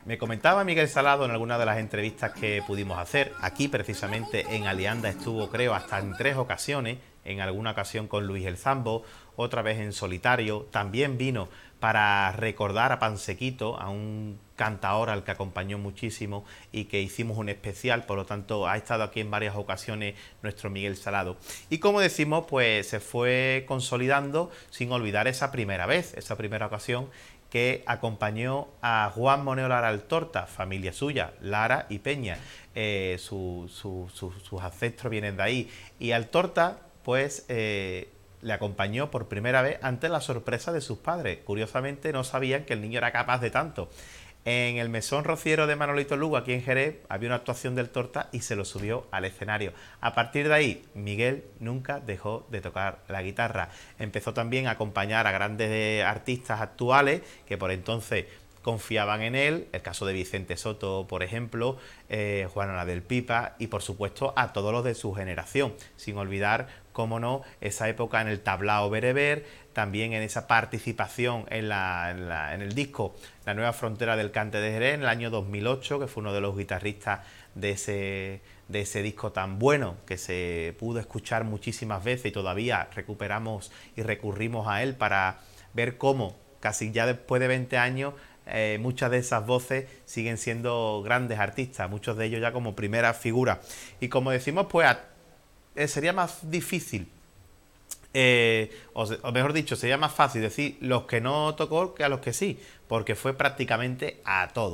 Me comentaba Miguel Salado en alguna de las entrevistas que pudimos hacer, aquí precisamente en Alianda estuvo creo hasta en 3 ocasiones, en alguna ocasión con Luis el Zambo, otra vez en solitario, también vino para recordar a Pansequito, a un cantaor al que acompañó muchísimo y que hicimos un especial, por lo tanto ha estado aquí en varias ocasiones nuestro Miguel Salado. Y como decimos, pues se fue consolidando sin olvidar esa primera vez, esa primera ocasión que acompañó a Juan Moneo Lara Altorta, familia suya, Lara y Peña. Sus ancestros vienen de ahí. Y Altorta, pues, le acompañó por primera vez ante la sorpresa de sus padres. Curiosamente, no sabían que el niño era capaz de tanto. En el mesón rociero de Manolito Lugo, aquí en Jerez, había una actuación del Torta y se lo subió al escenario. A partir de ahí, Miguel nunca dejó de tocar la guitarra. Empezó también a acompañar a grandes artistas actuales que por entonces confiaban en él, el caso de Vicente Soto, por ejemplo, Juana del Pipa y por supuesto a todos los de su generación, sin olvidar, cómo no, esa época en el tablao bereber, también en esa participación en el disco La Nueva Frontera del Cante de Jerez en el año 2008, que fue uno de los guitarristas de ese disco tan bueno que se pudo escuchar muchísimas veces y todavía recuperamos y recurrimos a él para ver cómo, casi ya después de 20 años, muchas de esas voces siguen siendo grandes artistas, muchos de ellos ya como primera figura. Y como decimos, pues sería más difícil, o mejor dicho, sería más fácil decir los que no tocó que a los que sí, porque fue prácticamente a todos.